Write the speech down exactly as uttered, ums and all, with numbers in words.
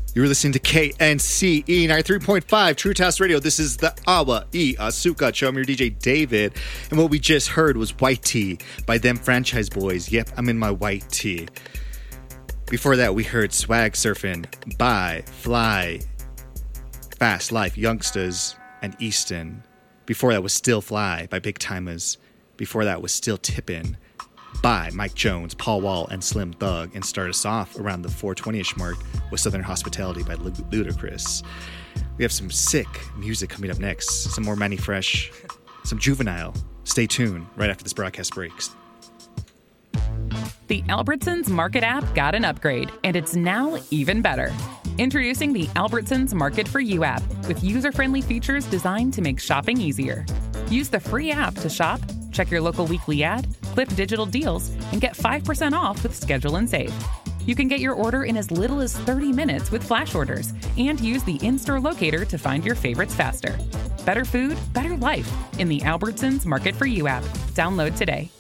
You're listening to K N C E ninety-three point five True Task Radio. This is the Awa I Asuka Show. I'm your D J David. And what we just heard was White Tee by Them Franchise Boys. Yep, I'm in my white tee. Before that, we heard Swag Surfin' by Fly, Fast Life Youngsters, and Easton. Before that was Still Fly by Big Timers. Before that was Still Tippin' by Mike Jones, Paul Wall, and Slim Thug, and start us off around the four twenty-ish mark with Southern Hospitality by Ludacris. We have some sick music coming up next, some more Manny Fresh, some Juvenile. Stay tuned right after this broadcast breaks. The Albertsons Market app got an upgrade, and it's now even better. Introducing the Albertsons Market for You app with user-friendly features designed to make shopping easier. Use the free app to shop, check your local weekly ad, clip digital deals, and get five percent off with Schedule and Save. You can get your order in as little as thirty minutes with flash orders and use the in-store locator to find your favorites faster. Better food, better life in the Albertsons Market for You app. Download today.